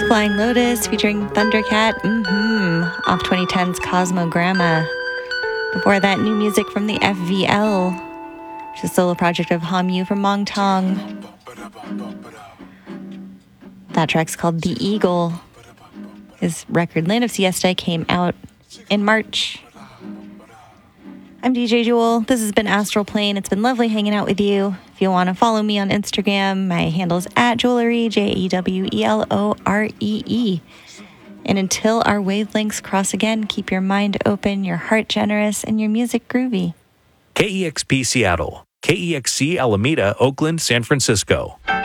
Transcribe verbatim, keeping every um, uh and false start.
Flying Lotus featuring Thundercat, mm-hmm, off twenty ten's Cosmogramma. Before that, new music from the F V L, which is a solo project of Hamyu from Mongtong. That track's called The Eagle. His record Land of Siesta came out in March. I'm D J Jewel. This has been Astral Plane. It's been lovely hanging out with you. If you want to follow me on Instagram, my handle is at Jewelry, J E W E L O R E E. And until our wavelengths cross again, keep your mind open, your heart generous, and your music groovy. K E X P Seattle, K E X C Alameda, Oakland, San Francisco.